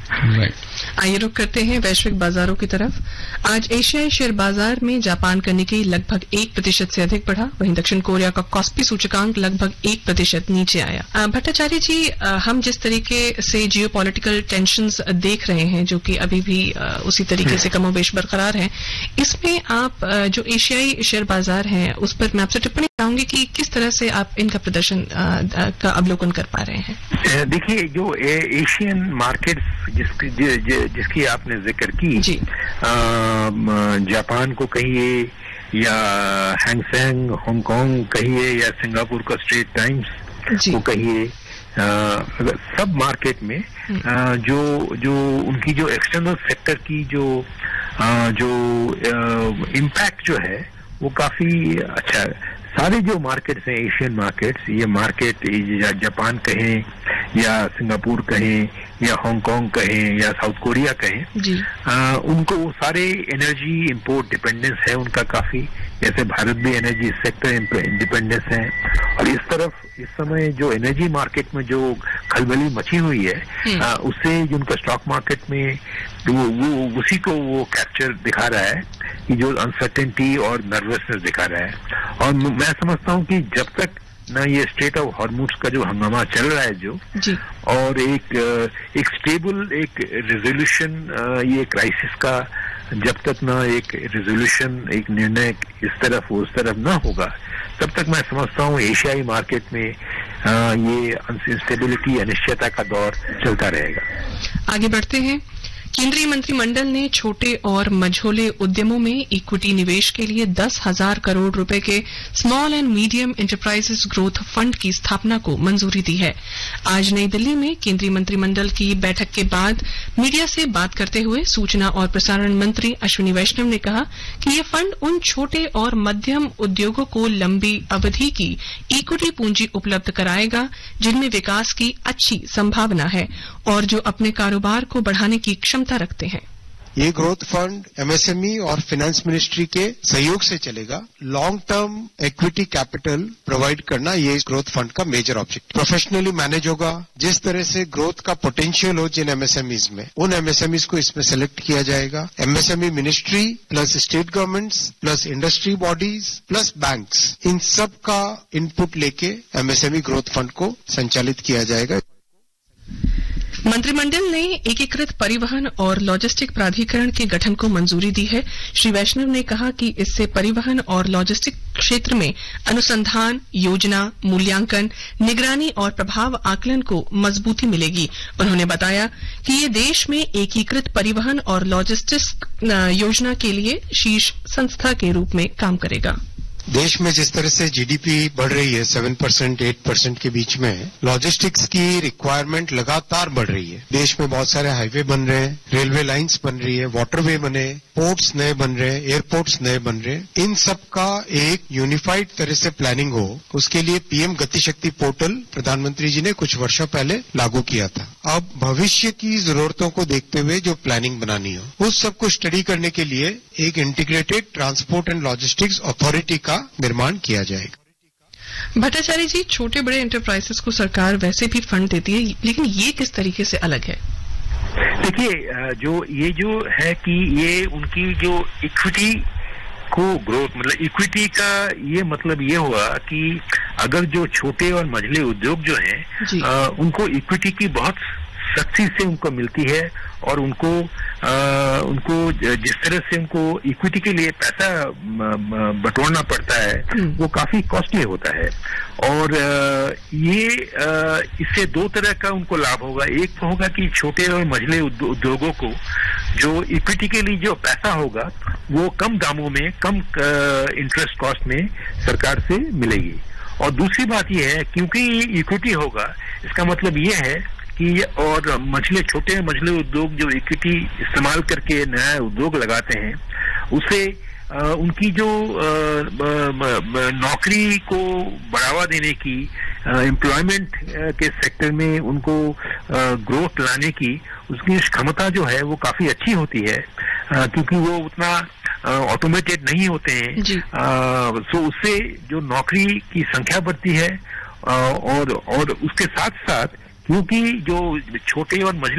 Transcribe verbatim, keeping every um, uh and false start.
right. आइए रुक करते हैं वैश्विक बाजारों की तरफ। आज एशियाई शेयर बाजार में जापान का निक्केई लगभग एक प्रतिशत से अधिक बढ़ा, वहीं दक्षिण कोरिया का कॉस्पी सूचकांक लगभग एक प्रतिशत नीचे आया। भट्टाचार्य जी, हम जिस तरीके से जियोपॉलिटिकल टेंशंस देख रहे हैं, जो कि अभी भी उसी तरीके से कमोबेश बरकरार हैं, इसमें आप जो एशियाई शेयर बाजार हैं उस पर मैं आपसे टिप्पणी चाहूंगी कि किस तरह से आप इनका प्रदर्शन का अवलोकन कर पा रहे हैं। देखिए, जो एशियन मार्केट्स जिसकी जिसकी आपने जिक्र की, जापान को कहिए या हैंगसेंग हांगकांग कहिए या सिंगापुर का स्ट्रेट टाइम्स को कहिए, सब मार्केट में आ, जो जो उनकी जो एक्सटर्नल सेक्टर की जो आ, जो इम्पैक्ट जो है वो काफी अच्छा है। सारे जो मार्केट्स हैं एशियन मार्केट्स, ये मार्केट या जापान कहें या सिंगापुर कहें या हांगकांग कहें या साउथ कोरिया कहें, आ, उनको वो सारे एनर्जी इंपोर्ट डिपेंडेंस है उनका काफी, जैसे भारत भी एनर्जी सेक्टर डिपेंडेंस है। और इस तरफ इस समय जो एनर्जी मार्केट में जो खलबली मची हुई है, आ, उससे जो उनका स्टॉक मार्केट में वो, वो उसी को वो कैप्चर दिखा रहा है कि जो अनसर्टेनिटी और नर्वसनेस दिखा रहा है। और मैं समझता हूँ कि जब तक ना ये स्टेट ऑफ हॉर्मूज का जो हंगामा चल रहा है जो जी। और एक एक स्टेबल एक रेजोल्यूशन ये क्राइसिस का जब तक ना एक रेजोल्यूशन एक निर्णय इस तरफ उस तरफ ना होगा, तब तक मैं समझता हूँ एशियाई मार्केट में आ, ये अनस्टेबिलिटी अनिश्चितता का दौर चलता रहेगा। आगे बढ़ते हैं। केंद्रीय मंत्रिमंडल ने छोटे और मझोले उद्यमों में इक्विटी निवेश के लिए दस हजार करोड़ रुपए के small and medium enterprises growth fund की स्थापना को मंजूरी दी है। आज नई दिल्ली में केंद्रीय मंत्रिमंडल की बैठक के बाद मीडिया से बात करते हुए सूचना और प्रसारण मंत्री अश्विनी वैष्णव ने कहा कि यह फंड उन छोटे और मध्यम उद्योगों को लंबी अवधि की इक्विटी पूंजी उपलब्ध कराएगा जिनमें विकास की अच्छी संभावना है और जो अपने कारोबार को बढ़ाने की क्षमता रखते हैं। ये ग्रोथ फंड एमएसएमई और फाइनेंस मिनिस्ट्री के सहयोग से चलेगा। Long term equity capital provide करना ये इस ग्रोथ फंड का मेजर ऑब्जेक्टिव। प्रोफेशनली मैनेज होगा। जिस तरह से ग्रोथ का पोटेंशियल हो जिन एमएसएमईज में, उन एमएसएमईज को इसमें सेलेक्ट किया जाएगा। MSME ministry plus state governments plus industry bodies plus banks, इन सब का इनपुट लेके एमएसएमई ग्रोथ फंड को संचालित किया जाएगा। मंत्रिमंडल ने एकीकृत परिवहन और लॉजिस्टिक प्राधिकरण के गठन को मंजूरी दी है। श्री वैष्णव ने कहा कि इससे परिवहन और लॉजिस्टिक क्षेत्र में अनुसंधान, योजना, मूल्यांकन, निगरानी और प्रभाव आकलन को मजबूती मिलेगी। उन्होंने बताया कि ये देश में एकीकृत परिवहन और लॉजिस्टिक्स योजना के लिए शीर्ष संस्था के रूप में काम करेगा। देश में जिस तरह से जीडीपी बढ़ रही है सेवन परसेंट एट परसेंट के बीच में, लॉजिस्टिक्स की रिक्वायरमेंट लगातार बढ़ रही है। देश में बहुत सारे हाईवे बन रहे हैं, रेलवे लाइंस बन रही है, वाटरवे बने, पोर्ट्स नए बन रहे हैं, एयरपोर्ट्स नए बन रहे हैं। इन सब का एक यूनिफाइड तरह से प्लानिंग हो, उसके लिए पीएम गति शक्ति पोर्टल प्रधानमंत्री जी ने कुछ वर्षों पहले लागू किया था। अब भविष्य की जरूरतों को देखते हुए जो प्लानिंग बनानी हो, उस सब को स्टडी करने के लिए एक integrated transport and logistics authority का निर्माण किया जाएगा। भट्टाचार्य जी, छोटे बड़े एंटरप्राइजेस को सरकार वैसे भी फंड देती है, लेकिन ये किस तरीके से अलग है? देखिए, जो ये जो है कि ये उनकी जो इक्विटी को ग्रोथ, मतलब इक्विटी का ये मतलब ये हुआ कि अगर जो छोटे और मझले उद्योग जो हैं, आ, उनको इक्विटी की बहुत सख्ती से उनको मिलती है और उनको आ, उनको जिस तरह से उनको इक्विटी के लिए पैसा बटोरना पड़ता है वो काफी कॉस्टली होता है। और आ, ये आ, इससे दो तरह का उनको लाभ होगा। एक तो होगा कि छोटे और मझले उद्योगों को जो इक्विटी के लिए जो पैसा होगा वो कम दामों में, कम इंटरेस्ट कॉस्ट में सरकार से मिलेगी। और दूसरी बात यह है, क्योंकि इक्विटी होगा, इसका मतलब ये है कि और मछले छोटे मछले उद्योग जो इक्विटी इस्तेमाल करके नया उद्योग लगाते हैं, उसे आ, उनकी जो आ, नौकरी को बढ़ावा देने की, एम्प्लॉयमेंट के सेक्टर में उनको ग्रोथ लाने की उसकी क्षमता जो है वो काफी अच्छी होती है, आ, क्योंकि वो उतना ऑटोमेटेड नहीं होते हैं। सो उससे जो नौकरी की संख्या बढ़ती है, आ, और और उसके साथ साथ क्योंकि जो छोटे और मझले